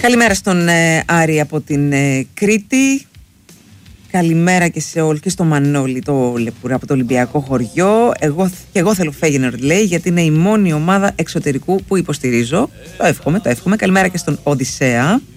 Καλημέρα στον Άρη από την Κρήτη. Καλημέρα και σε όλους και στο Μανώλη το Λεπουρά από το Ολυμπιακό χωριό. Εγώ θέλω Φέγενορντ, λέει, γιατί είναι η μόνη ομάδα εξωτερικού που υποστηρίζω. Το εύχομαι. Καλημέρα και στον Οδυσσέα.